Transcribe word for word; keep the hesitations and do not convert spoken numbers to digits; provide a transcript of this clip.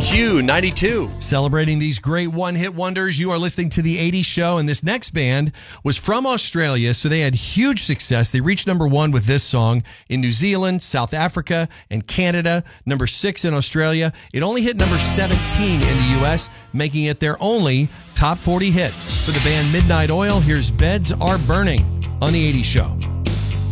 Q ninety-two. Celebrating these great one-hit wonders, you are listening to The eighties Show, and this next band was from Australia, so they had huge success. They reached number one with this song in New Zealand, South Africa, and Canada, number six in Australia. It only hit number seventeen in the U S, making it their only top forty hit. For the band Midnight Oil, here's Beds Are Burning on The eighties Show.